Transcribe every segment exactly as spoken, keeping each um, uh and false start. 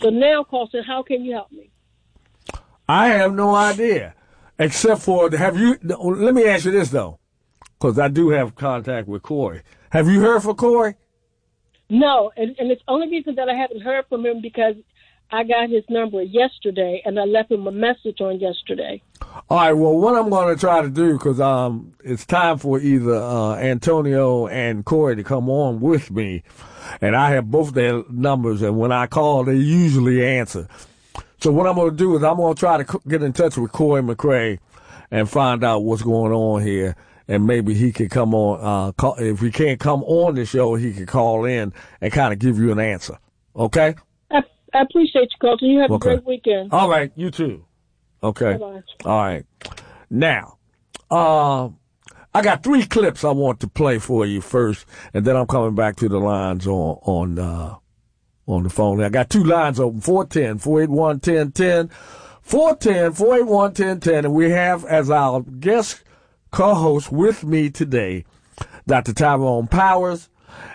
So now, Carlson, how can you help me? I have no idea, except for have you? Let me ask you this though, because I do have contact with Corey. Have you heard from Corey? No, and, and it's the only reason that I haven't heard from him because I got his number yesterday, and I left him a message on yesterday. All right, well, what I'm going to try to do, because um, it's time for either uh, Antonio and Corey to come on with me, and I have both their numbers, and when I call, they usually answer. So what I'm going to do is I'm going to try to get in touch with Corey McCray and find out what's going on here. And maybe he could come on, uh, call, if he can't come on the show, he could call in and kind of give you an answer. Okay? I, I appreciate you, Carlton. You have okay. a great weekend. All right. You too. Okay. Bye-bye. All right. Now, uh, I got three clips I want to play for you first, and then I'm coming back to the lines on, on, uh, on the phone. I got two lines open, four one zero, four eight one, one zero one zero, four one zero, four eight one, one zero one zero, and we have as our guest co-host with me today, Doctor Tyrone Powers,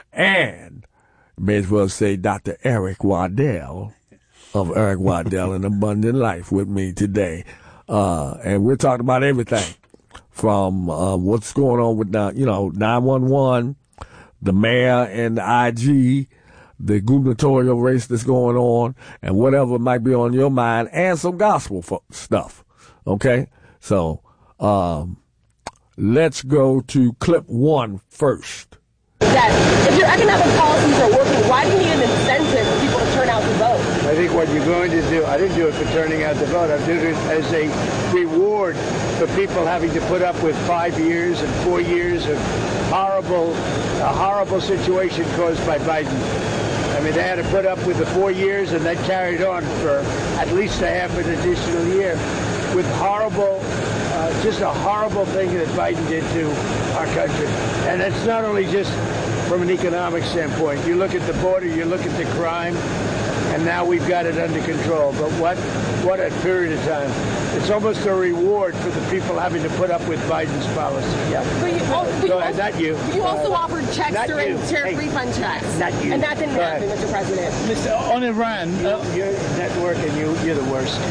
and may as well say Doctor Eric Waddell of Eric Waddell and Abundant Life with me today. Uh, and we're talking about everything from uh, what's going on with, the, you know, nine one one, the mayor and the I G, the gubernatorial race that's going on, and whatever might be on your mind, and some gospel fo- stuff. Okay? So, um, let's go to clip one first. That if your economic policies are working, why do you need an incentive for people to turn out to vote? I think what you're going to do, I didn't do it for turning out to vote. I'm doing it as a reward for people having to put up with five years and four years of horrible, a horrible situation caused by Biden. I mean, they had to put up with the four years and that carried on for at least a half an additional year with horrible Uh, just a horrible thing that Biden did to our country. And it's not only just from an economic standpoint. You look at the border, you look at the crime, and now we've got it under control. But what what a period of time. It's almost a reward for the people having to put up with Biden's policy. Yeah. But you, oh, but Go you ahead, also, not you. You also uh, offered checks not during you. tariff Hey, refund checks. Not you. And that didn't Go happen, ahead. Mister President. Mister On Iran. You, Uh, your network and you, you're the worst.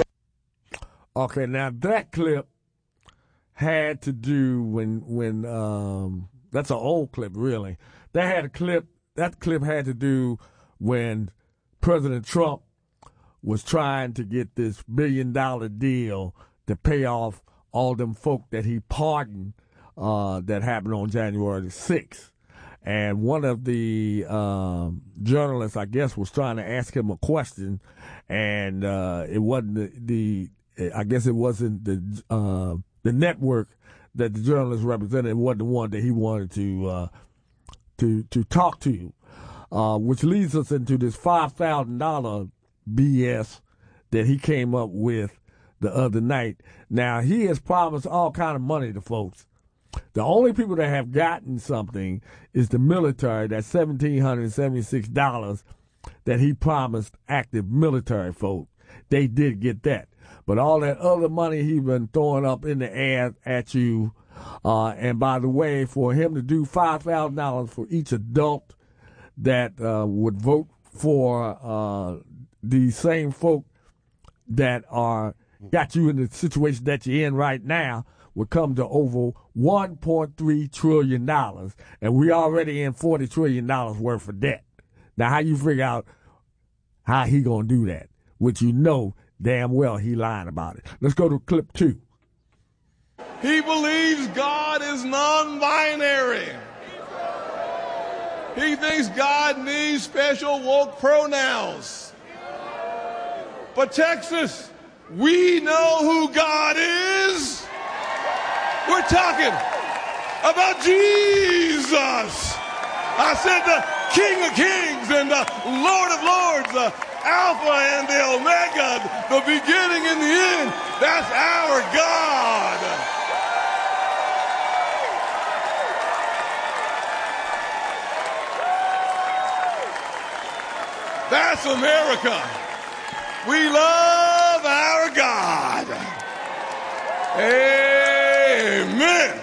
Okay, now that clip had to do when when um that's an old clip really. That had a clip that clip had to do when President Trump was trying to get this billion dollar deal to pay off all them folk that he pardoned uh that happened on January the sixth. And one of the um, journalists, I guess, was trying to ask him a question, and uh, it wasn't the, the I guess it wasn't the uh, the network that the journalist represented. It wasn't the one that he wanted to uh, to to talk to, uh, which leads us into this five thousand dollar B S that he came up with the other night. Now he has promised all kind of money to folks. The only people that have gotten something is the military. That's one thousand seven hundred seventy-six dollars that he promised active military folk. They did get that. But all that other money he's been throwing up in the air at you. Uh, and by the way, for him to do five thousand dollars for each adult that uh, would vote for uh, the same folk that are got you in the situation that you're in right now, would come to over one point three trillion dollars, and we already in forty trillion dollars worth of debt. Now, how you figure out how he gonna do that? Which you know damn well he lying about it. Let's go to clip two. He believes God is non-binary. He thinks God needs special woke pronouns. But Texas, we know who God is. We're talking about Jesus. I said the King of Kings and the Lord of Lords, the Alpha and the Omega, the beginning and the end. That's our God. That's America. We love our God. Amen.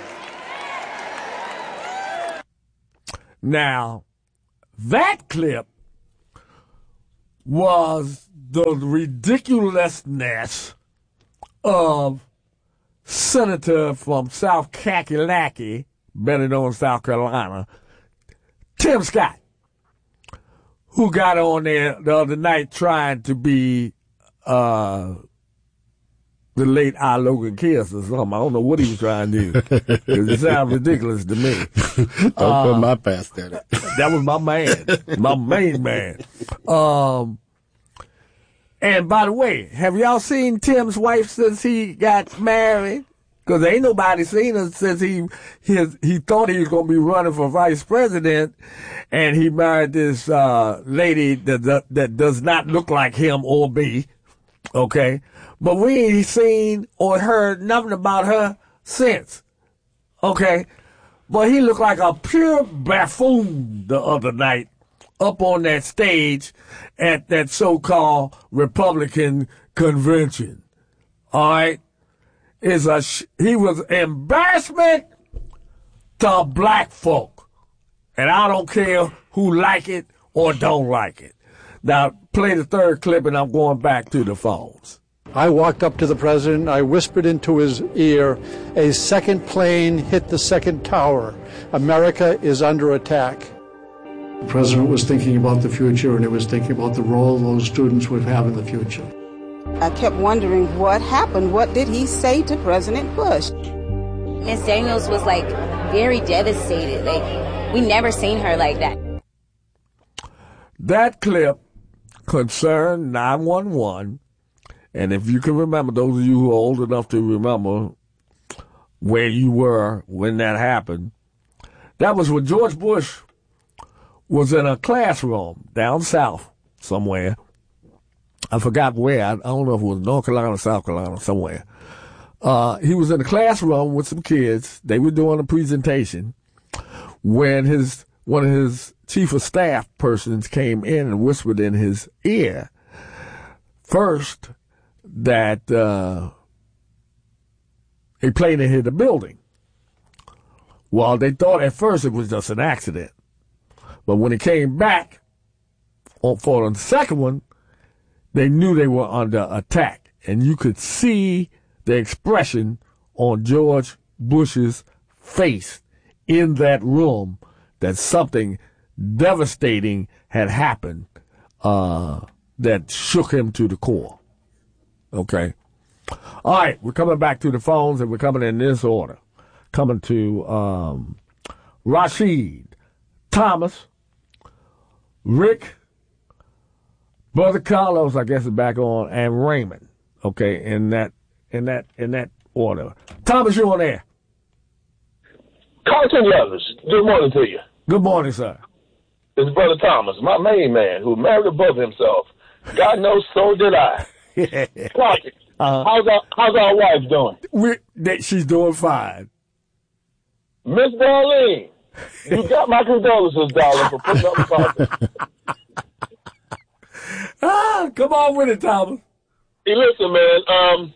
Now, that clip was the ridiculousness of Senator from South Kakalaki, better known as South Carolina, Tim Scott, who got on there the other night trying to be uh, the late I. Logan Kiss or something. I don't know what he was trying to do. It sounds ridiculous to me. Don't uh, put my past at it. That was my man, my main man. Um, and by the way, have y'all seen Tim's wife since he got married? Because ain't nobody seen her since he his, he thought he was going to be running for vice president, and he married this uh, lady that, that that does not look like him or me. Okay, but we ain't seen or heard nothing about her since. Okay, but he looked like a pure buffoon the other night up on that stage at that so-called Republican convention. All right. Is a sh- he was embarrassment to black folk. And I don't care who like it or don't like it. Now, play the third clip, and I'm going back to the phones. I walked up to the president. I whispered into his ear, a second plane hit the second tower. America is under attack. The president was thinking about the future, and he was thinking about the role those students would have in the future. I kept wondering what happened. What did he say to President Bush? Miss Daniels was like very devastated. Like we never seen her like that. That clip concerned nine one one. And if you can remember, those of you who are old enough to remember where you were when that happened, that was when George Bush was in a classroom down south somewhere. I forgot where. I don't know if it was North Carolina or South Carolina, somewhere. Uh, he was in a classroom with some kids. They were doing a presentation when his one of his chief of staff persons came in and whispered in his ear, first, that uh, a plane had hit the building. Well, they thought at first it was just an accident. But when it came back on, for the second one, they knew they were under attack. And you could see the expression on George Bush's face in that room that something devastating had happened uh, that shook him to the core. Okay. All right, we're coming back to the phones, and we're coming in this order. Coming to um, Rashid, Thomas, Rick, Brother Carlos, I guess, is back on, and Raymond. Okay, in that in that in that order. Thomas, you on air? Carlton Yothers, good morning to you. Good morning, sir. It's Brother Thomas, my main man, who married above himself. God knows, so did I. Carlton, uh-huh. how's our how's our wife doing? We, that she's doing fine. Miss Darlene, you got my condolences, darling, for putting up with Carlton. Ah, come on with it, Thomas. Hey, listen, man. Um,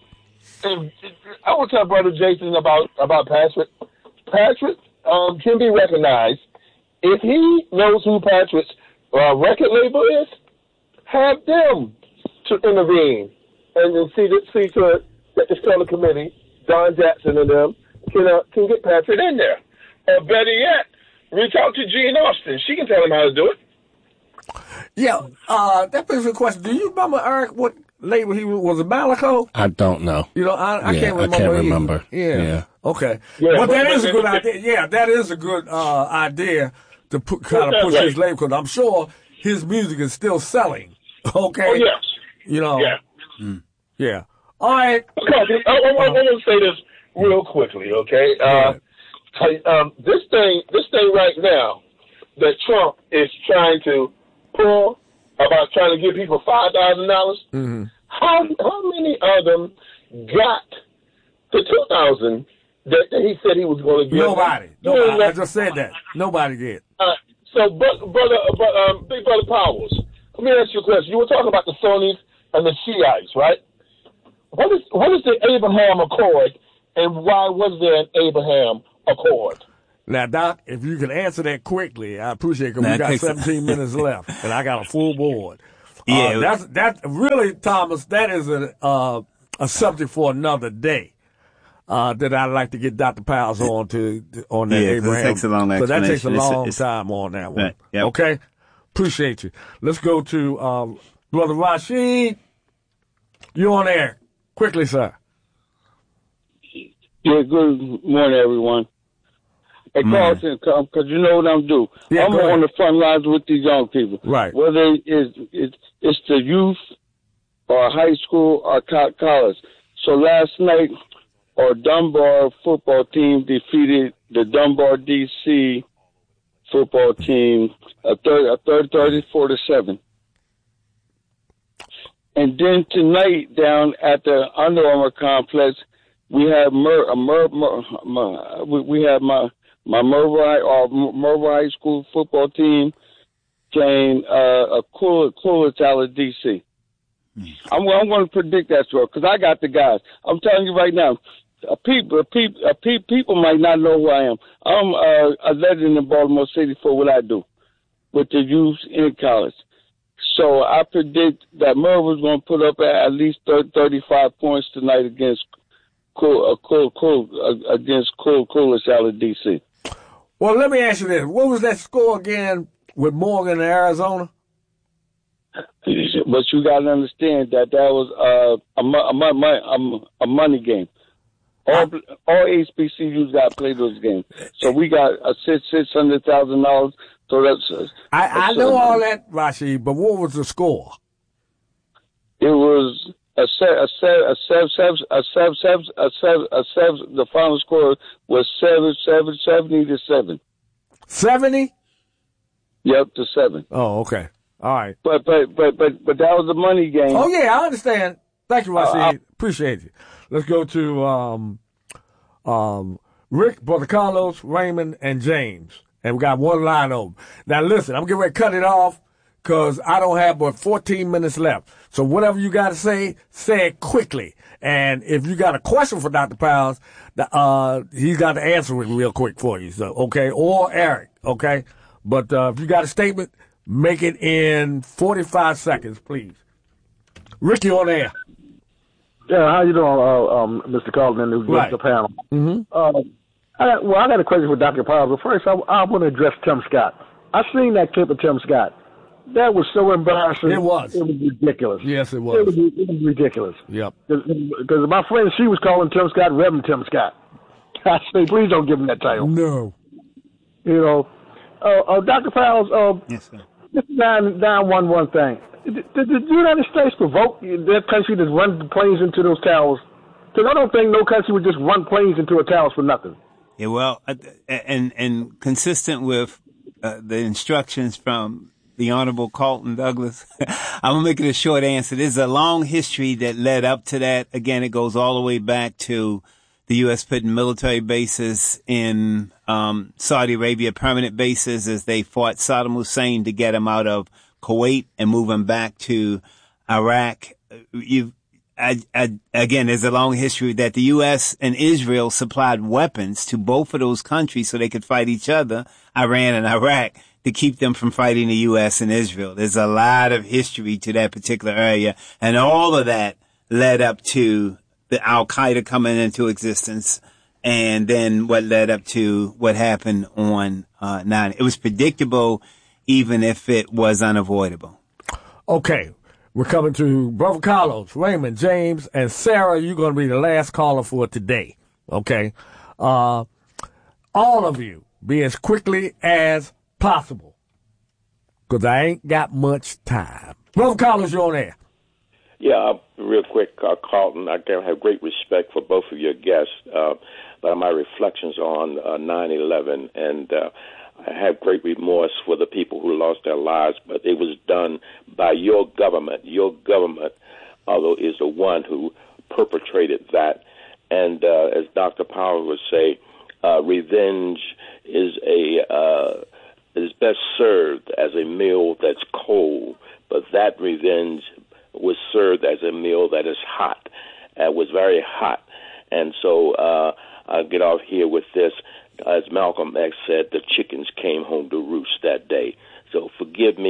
I want to tell Brother Jason about about Patrick. Patrick um, can be recognized if he knows who Patrick's uh, record label is. Have them to intervene and then see that see to it that the Stellar Committee, Don Jackson and them, can uh, can get Patrick in there. Or better yet, reach out to Jean Austin. She can tell him how to do it. Yeah, uh, that brings me a question. Do you remember, Eric, what label he was? Was it Malaco? I don't know. You know, I, I yeah, can't remember. I can't remember. Yeah. yeah. Okay. Yeah, well, but, that but, is a good but, idea. Yeah, that is a good uh, idea to put, kind of push right. his label, because I'm sure his music is still selling. Okay. Oh, yes. You know. Yeah. Mm. Yeah. All right. Okay, I, I, I, I want to say this real quickly, okay? Uh, um, this thing, this thing right now that Trump is trying to pull about trying to give people five thousand dollars. Mm-hmm. How how many of them got the two thousand that, that he said he was going to give? Nobody. Nobody. You know, I just said that. Nobody did. Uh, so, but, brother, but, um, Big Brother Powers, let me ask you a question. You were talking about the Sunnis and the Shiites, right? What is what is the Abraham Accord, and why was there an Abraham Accord? Now, Doc, if you can answer that quickly, I appreciate it, because we got seventeen minutes left, and I got a full board. Yeah, uh, that's that really, Thomas. That is a uh, a subject for another day. Uh, that I'd like to get Doctor Powers on to, to on that yeah, Abraham. That takes a long so that takes a long it's, it's, time on that one. Right, yep. Okay, appreciate you. Let's go to um, Brother Rashid. You on air quickly, sir? Yeah. Good morning, everyone. Hey, Carlton, because you know what I'm doing. Yeah, I'm on the front lines with these young people. Right. Whether it's it's, it's the youth or high school or college. So last night, our Dunbar football team defeated the Dunbar D C football team a third, thirty-four to seven. And then tonight, down at the Under Armour complex, we have Mer, Mer, Mer, Mer, we have my my Merva High, or Merva High School football team playing uh, a cool, cool talent D C. I'm, I'm going to predict that score because I got the guys. I'm telling you right now. Uh, people, people, uh, pe- people might not know who I am. I'm uh, a legend in Baltimore City for what I do with the youth in college. So I predict that Merva's going to put up at least thirty, thirty-five points tonight against Cool, uh, cool, cool uh, against Cool, Coolest out of D C. Well, let me ask you this: what was that score again with Morgan in Arizona? But you got to understand that that was uh, a, a, a, a money game. All, all H B C Us got to play those games. So we got a six six hundred thousand dollars. So that's. Uh, I, I know uh, all that, Rashid. But what was the score? It was a seven, a seven, a seven, a seven, seven, a seven, a seven. The final score was seven, seven, seventy to seven. Seventy. Yep, to seven. Oh, okay. All right. But but but but but that was a money game. Oh yeah, I understand. Thank you, Rashid. Uh, Appreciate you. Let's go to um, um, Rick, Brother Carlos, Raymond, and James. And we got one line open. Now, listen, I'm getting ready to cut it off because I don't have but fourteen minutes left. So whatever you got to say, say it quickly. And if you got a question for Doctor Powers, uh, he's got to answer it real quick for you. So, okay? Or Eric, okay? But uh, if you got a statement, make it in forty-five seconds, please. Ricky on air. Yeah, how you doing, uh, um, Mister Carlton and the, right. the panel? Mm-hmm. Uh, I, well, I got a question for Doctor Powers, but first I, I want to address Tim Scott. I seen that clip of Tim Scott. That was so embarrassing. It was. It was ridiculous. Yes, it was. It was, it was ridiculous. Yep. Because my friend, she was calling Tim Scott Reverend Tim Scott. I say, please don't give him that title. No. You know, uh, uh, Doctor Powers, uh, yes, sir. This is down, down one, one thing. Did, did the United States provoke that country to run planes into those towers? Because I don't think no country would just run planes into a towers for nothing. Yeah, well, uh, and and consistent with uh, the instructions from the Honorable Carlton Douglas, I'm going to make it a short answer. There's a long history that led up to that. Again, it goes all the way back to the U S putting military bases in um, Saudi Arabia, permanent bases, as they fought Saddam Hussein to get him out of Kuwait and move him back to Iraq. You've I, I, again, there's a long history that the U S and Israel supplied weapons to both of those countries so they could fight each other, Iran and Iraq, to keep them from fighting the U S and Israel. There's a lot of history to that particular area, and all of that led up to the Al-Qaeda coming into existence, and then what led up to what happened on uh, nine. It was predictable, even if it was unavoidable. Okay. We're coming to Brother Carlos, Raymond, James, and Sarah. You're going to be the last caller for today, okay? Uh, all of you, be as quickly as possible, because I ain't got much time. Brother Carlos, you're on air. Yeah, real quick, uh, Carlton, I have great respect for both of your guests, uh, but my reflections on uh, nine eleven, and uh, I have great remorse for the people who lost their lives, but it was done by your government. Your government, although, is the one who perpetrated that. And uh, as Doctor Powers would say, uh, revenge is a uh, is best served as a meal that's cold, but that revenge was served as a meal that is hot. It was very hot. And so uh, I'll get off here with this. As Malcolm X said, the chickens came home to roost that day. So forgive me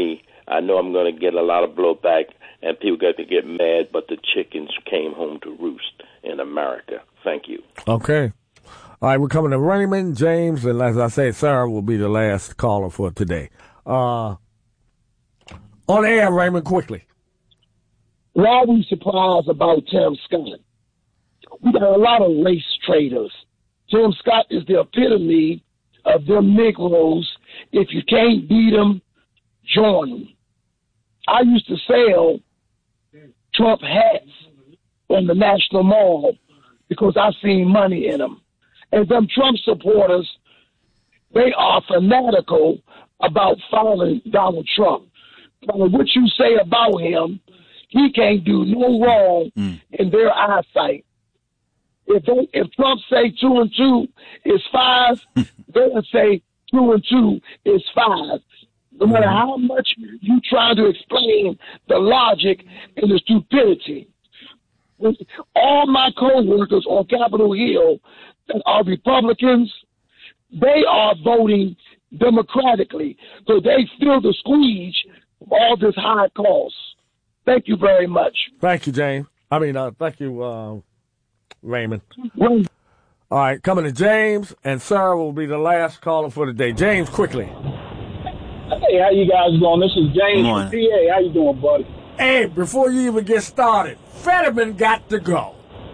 I know I'm going to get a lot of blowback, and people got to get mad, but the chickens came home to roost in America. Thank you. Okay. All right, we're coming to Raymond, James, and as I said, Sarah will be the last caller for today. Uh, on air, Raymond, quickly. Why are we surprised about Tim Scott? We got a lot of race traders. Tim Scott is the epitome of them Negroes. If you can't beat them, join them. I used to sell Trump hats on the National Mall because I seen money in them. And them Trump supporters, they are fanatical about following Donald Trump. But what you say about him, he can't do no wrong mm. in their eyesight. If they, if Trump say two and two is five, they'll say two and two is five. No matter how much you try to explain the logic and the stupidity. All my co-workers on Capitol Hill that are Republicans, they are voting democratically. So they feel the squeeze of all this high cost. Thank you very much. Thank you, James. I mean, uh, thank you, uh, Raymond. All right, coming to James, and Sarah will be the last caller for the day. James, quickly. Hey, how you guys doing? This is James from P A. How you doing, buddy? Hey, before you even get started, Fetterman got to go.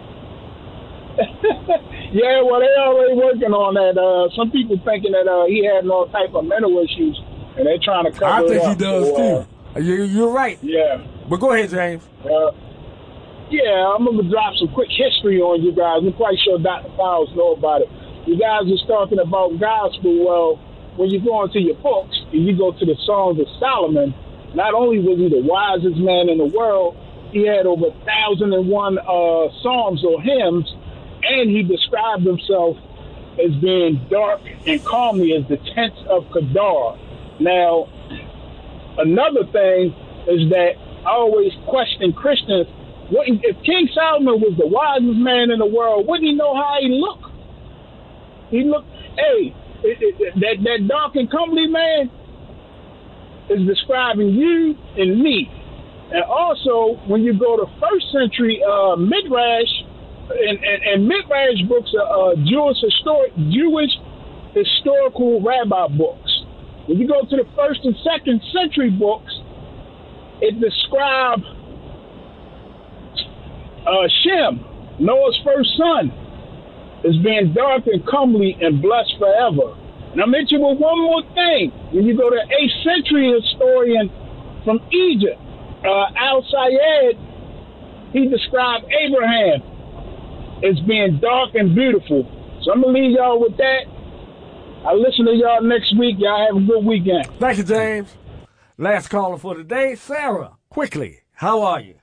Yeah, well, they're already working on that. Uh, some people thinking that uh, he had no type of mental issues, and they're trying to cover I think it up. he does, so, too. Uh, you, you're right. Yeah. But go ahead, James. Uh, yeah, I'm going to drop some quick history on you guys. I'm quite sure Doctor Fowles know about it. You guys are talking about gospel. Well, when you go into your books and you go to the Songs of Solomon, not only was he the wisest man in the world, he had over one thousand one uh, psalms or hymns, and he described himself as being dark and calmly as the tents of Kedar. Now, another thing is that I always question Christians. What, if King Solomon was the wisest man in the world, wouldn't he know how he looked? He looked, hey, it, it, that, that dark and comely man is describing you and me. And also, when you go to first century uh, Midrash, and, and, and Midrash books are uh, Jewish, historic, Jewish historical rabbi books. When you go to the first and second century books, it describes uh, Shem, Noah's first son, as being dark and comely and blessed forever. And I mention with one more thing. When you go to eighth century historian from Egypt, uh, Al-Sayed, he described Abraham as being dark and beautiful. So I'm going to leave y'all with that. I'll listen to y'all next week. Y'all have a good weekend. Thank you, James. Last caller for today, Sarah. Quickly, how are you?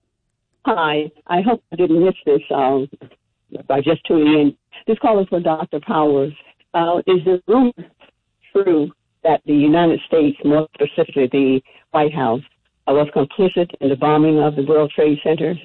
Hi. I hope I didn't miss this um, by just tuning in. This call is for Doctor Powers. Uh, is the rumor true that the United States, more specifically the White House, uh, was complicit in the bombing of the World Trade Centers?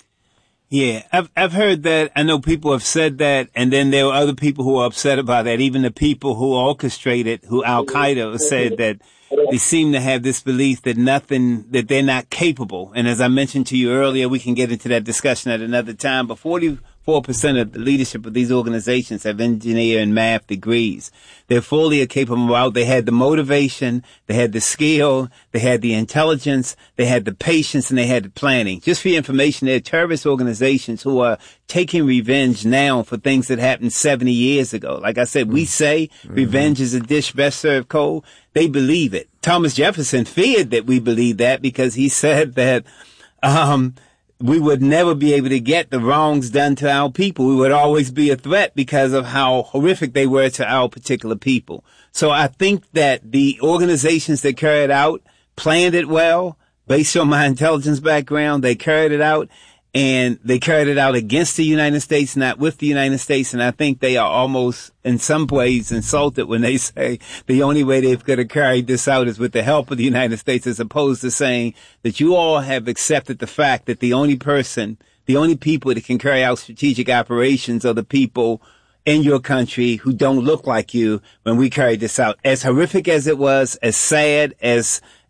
Yeah, I've I've heard that. I know people have said that, and then there were other people who are upset about that. Even the people who orchestrated, who Al Qaeda said that they seem to have this belief that nothing, that they're not capable. And as I mentioned to you earlier, we can get into that discussion at another time. But forty-four percent of the leadership of these organizations have engineer and math degrees. They're fully capable out. They had the motivation, they had the skill, they had the intelligence, they had the patience, and they had the planning. Just for your information, they're terrorist organizations who are taking revenge now for things that happened seventy years ago. Like I said, we say mm-hmm. revenge is a dish best served cold. They believe it. Thomas Jefferson feared that we believe that because he said that, um, we would never be able to get the wrongs done to our people. We would always be a threat because of how horrific they were to our particular people. So I think that the organizations that carried out planned it well, based on my intelligence background. They carried it out, and they carried it out against the United States, not with the United States. And I think they are almost in some ways insulted when they say the only way they could have carried this out is with the help of the United States, as opposed to saying that you all have accepted the fact that the only person, the only people that can carry out strategic operations are the people in your country who don't look like you when we carried this out. As horrific as it was, as sad, as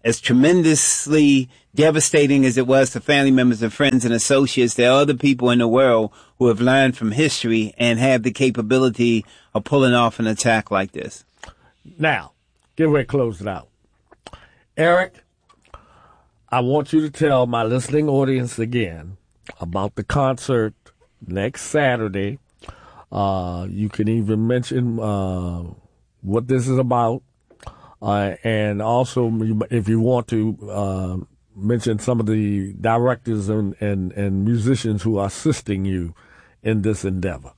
as tremendously devastating as it was to family members and friends and associates, there are other people in the world who have learned from history and have the capability of pulling off an attack like this. Now, get ready to close it out. Eric, I want you to tell my listening audience again about the concert next Saturday. Uh, you can even mention uh, what this is about. Uh, and also, if you want to, uh, mention some of the directors and, and, and musicians who are assisting you in this endeavor.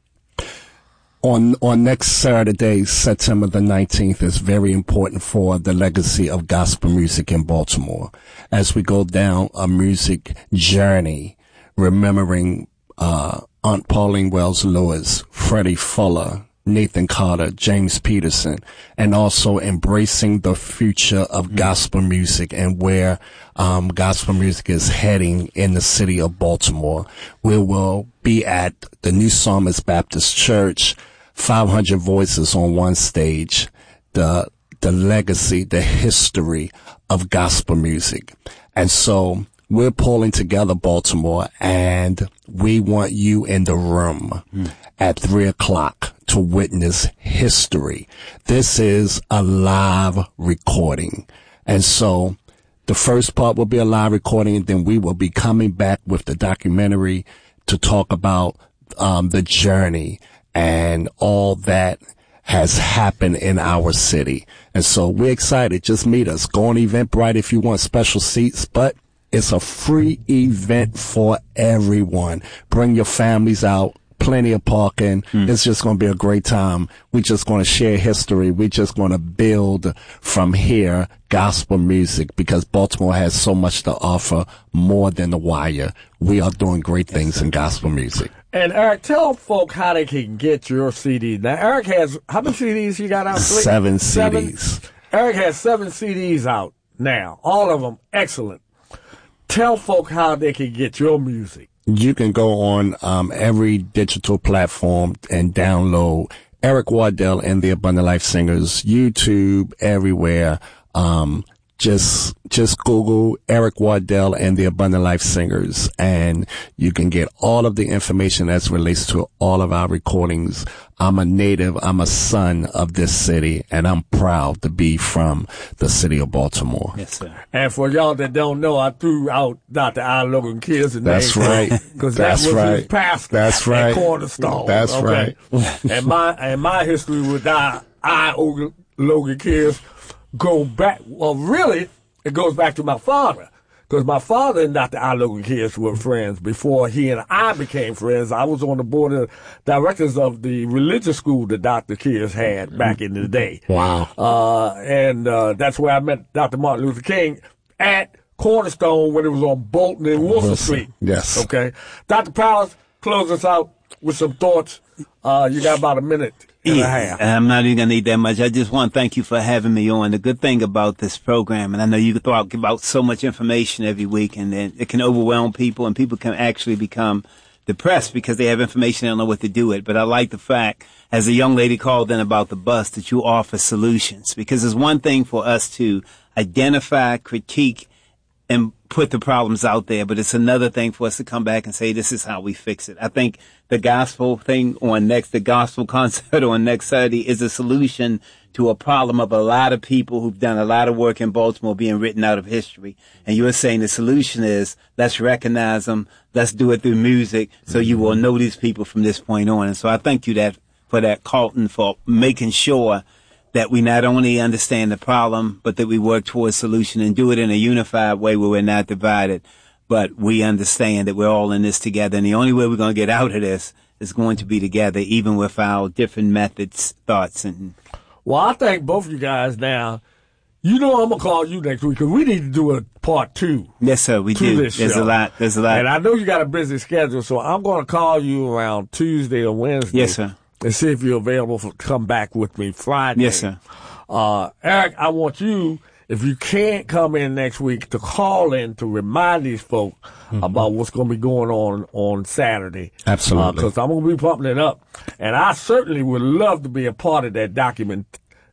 On on next Saturday, September the nineteenth, is very important for the legacy of gospel music in Baltimore. As we go down a music journey, remembering uh, Aunt Pauline Wells Lewis, Freddie Fuller, Nathan Carter, James Peterson, and also embracing the future of mm-hmm. gospel music and where um, gospel music is heading in the city of Baltimore. We will be at the New Psalmist Baptist Church, five hundred voices on one stage, the the legacy, the history of gospel music. And so we're pulling together Baltimore, and we want you in the room mm. at three o'clock to witness history. This is a live recording. And so the first part will be a live recording, and then we will be coming back with the documentary to talk about um, the journey and all that has happened in our city. And so we're excited. Just meet us. Go on Eventbrite if you want special seats, but it's a free event for everyone. Bring your families out. Plenty of parking. Mm. It's just going to be a great time. We're just going to share history. We're just going to build from here gospel music, because Baltimore has so much to offer, more than the wire. We are doing great things in gospel music. And Eric, tell folk how they can get your C D. Now, Eric has, how many C Ds you got out? Seven C Ds. Seven? Eric has seven C Ds out now. All of them excellent. Tell folk how they can get your music. You can go on um, every digital platform and download Eric Waddell and the Abundant Life Singers, YouTube, everywhere. Um, just just Google Eric Waddell and the Abundant Life Singers, and you can get all of the information that relates to all of our recordings. I'm a native, I'm a son of this city, and I'm proud to be from the city of Baltimore. Yes, sir. And for y'all that don't know, I threw out Doctor I. Logan Kids' name. That's right. Because that was right. his pastor. That's right. At Cornerstone. That's okay? right. and my and my history with I. I. Logan Kids go back. Well, really, it goes back to my father. Because my father and Doctor I. Logan Kids were friends before he and I became friends. I was on the board of directors of the religious school that Doctor Kids had back in the day. Wow. Uh, and uh, that's where I met Doctor Martin Luther King at Cornerstone when it was on Bolton and Wilson Street. Yes. Okay. Doctor Powers, close us out with some thoughts. Uh, you got about a minute and yeah, a half. I'm not even going to need that much. I just want to thank you for having me on. The good thing about this program, and I know you throw out about so much information every week, and then it can overwhelm people, and people can actually become depressed because they have information they don't know what to do with. But I like the fact, as a young lady called in about the bus, that you offer solutions, because it's one thing for us to identify, critique, and put the problems out there, but it's another thing for us to come back and say, this is how we fix it. I think the gospel thing on next, the gospel concert on next Saturday is a solution to a problem of a lot of people who've done a lot of work in Baltimore being written out of history. And you're saying the solution is, let's recognize them, let's do it through music, so you will know these people from this point on. And so I thank you that for that, Carlton, for making sure that we not only understand the problem, but that we work towards solution and do it in a unified way where we're not divided, but we understand that we're all in this together. And the only way we're going to get out of this is going to be together, even with our different methods, thoughts. And well, I thank both of you guys now. You know I'm going to call you next week because we need to do a part two. Yes, sir, we do. There's show. a lot. There's a lot. And I know you got a busy schedule, so I'm going to call you around Tuesday or Wednesday. Yes, sir. And see if you're available to come back with me Friday. Yes, sir. Uh, Eric, I want you, if you can't come in next week, to call in to remind these folk mm-hmm. about what's going to be going on on Saturday. Absolutely. Because uh, I'm going to be pumping it up. And I certainly would love to be a part of that document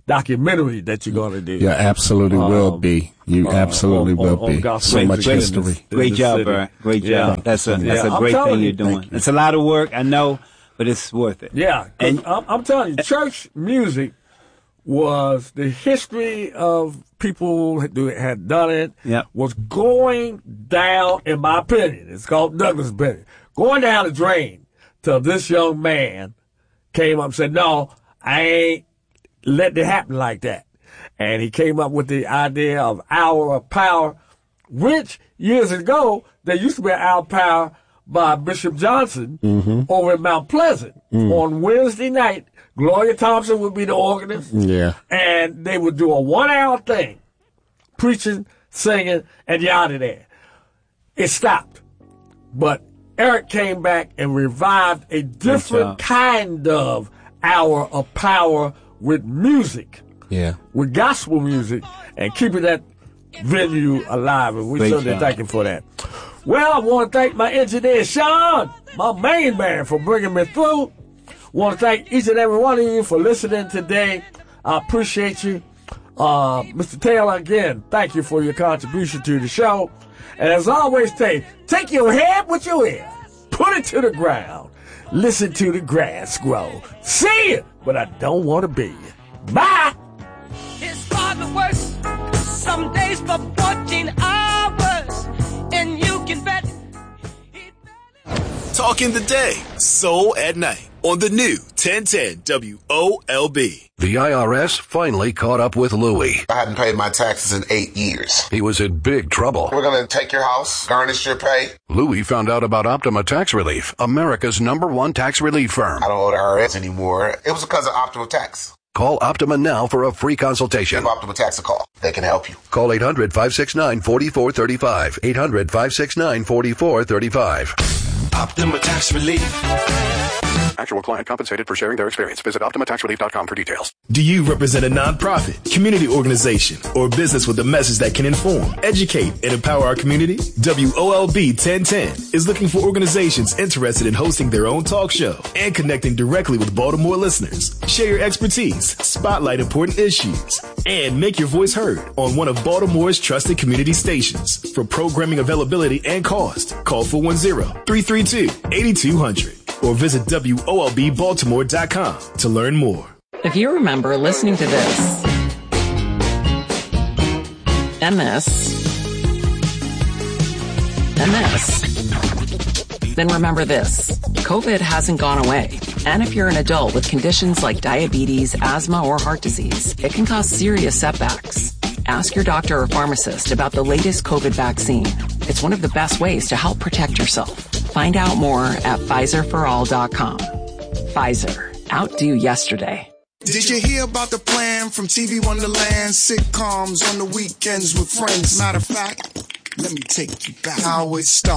documentary that you're going to do. You absolutely um, will be. You uh, absolutely on, will on, be. On so much history. This, great job, bro. Great yeah. job. That's a that's yeah, a great thing you, you're doing. You. It's a lot of work, I know, but it's worth it. Yeah, and I'm, I'm telling you, church music was the history of people who had done it. Yep. Was going down, in my opinion. It's called Douglas' opinion. Going down the drain till this young man came up and said, "No, I ain't letting it happen like that." And he came up with the idea of Hour of Power, which years ago, there used to be an Hour of Power by Bishop Johnson mm-hmm. over at Mount Pleasant. Mm. On Wednesday night, Gloria Thompson would be the organist. Yeah. And they would do a one-hour thing, preaching, singing, and you out of there. It stopped. But Eric came back and revived a different kind of Hour of Power with music. Yeah. With gospel music and keeping that venue alive. And we Great certainly job. thank him for that. Well, I want to thank my engineer, Sean, my main man, for bringing me through. Want to thank each and every one of you for listening today. I appreciate you. Uh, Mister Taylor, again, thank you for your contribution to the show. And as always, take, take your head with your ear, put it to the ground, listen to the grass grow. See it, but I don't want to be you. Bye! It's hard to work some days for fourteen hours, and you can bet. Talking the day, soul at night on the new ten ten W O L B. The I R S finally caught up with Louie. I hadn't paid my taxes in eight years. He was in big trouble. We're going to take your house, garnish your pay. Louie found out about Optima Tax Relief, America's number one tax relief firm. I don't owe the I R S anymore. It was because of Optima Tax. Call Optima now for a free consultation. Give Optima Tax a call. They can help you. Call eight hundred, five six nine, four four three five. eight hundred, five six nine, four four three five. Optima Tax Relief. Actual client compensated for sharing their experience. Visit Optima Tax Relief dot com for details. Do you represent a nonprofit, community organization, or business with a message that can inform, educate, and empower our community? W O L B ten ten is looking for organizations interested in hosting their own talk show and connecting directly with Baltimore listeners. Share your expertise, spotlight important issues, and make your voice heard on one of Baltimore's trusted community stations. For programming availability and cost, call four one zero, three three two, eight two zero zero or visit W O L B Baltimore dot com to learn more. If you remember listening to this, and this, and this, then remember this. COVID hasn't gone away. And if you're an adult with conditions like diabetes, asthma, or heart disease, it can cause serious setbacks. Ask your doctor or pharmacist about the latest COVID vaccine. It's one of the best ways to help protect yourself. Find out more at Pfizer for all dot com. Pfizer. Outdo yesterday. Did you hear about the plan from T V Wonderland? Sitcoms on the weekends with friends. Matter of fact, let me take you back. How it started.